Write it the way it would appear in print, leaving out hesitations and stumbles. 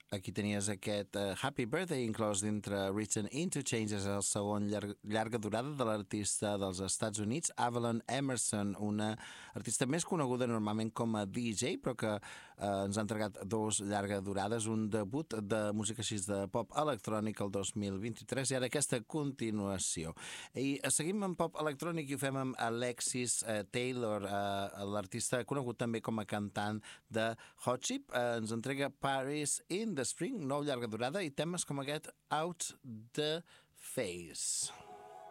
Aquí tenies aquest Happy Birthday inclòs dintre Written into Changes, el segon llarga durada de l'artista dels Estats Units, Avalon Emerson, una artista més coneguda normalment com a DJ, però que ens ha entregat dos llarga durades, un debut de música així de pop electrònic el 2023 i ara aquesta continuació. I seguim amb pop electrònic i ho fem amb Alexis Taylor, l'artista conegut també com a cantant de Hot Chip, ens entrega Paris in the Spring, nou llarga durada i temes com aquest Out the Face.